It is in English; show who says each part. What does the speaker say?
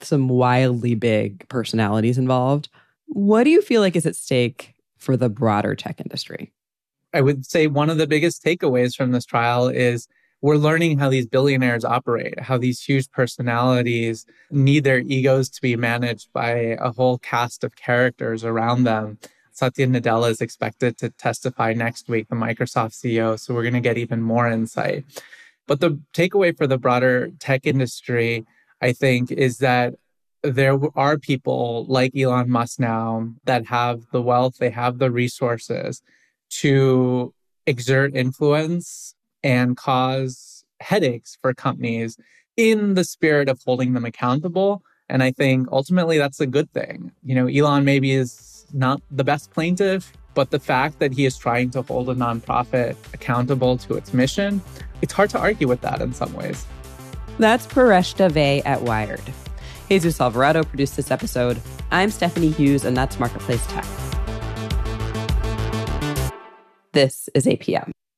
Speaker 1: some wildly big personalities involved. What do you feel like is at stake for the broader tech industry?
Speaker 2: I would say one of the biggest takeaways from this trial is we're learning how these billionaires operate, how these huge personalities need their egos to be managed by a whole cast of characters around them. Satya Nadella is expected to testify next week, the Microsoft CEO, so we're going to get even more insight. But the takeaway for the broader tech industry, I think, is that there are people like Elon Musk now that have the wealth, they have the resources to exert influence and cause headaches for companies in the spirit of holding them accountable. And I think ultimately that's a good thing. Elon maybe is not the best plaintiff, but the fact that he is trying to hold a nonprofit accountable to its mission, it's hard to argue with that in some ways.
Speaker 1: That's Paresh Dave at Wired. Jesus Alvarado produced this episode. I'm Stephanie Hughes, and that's Marketplace Tech. This is APM.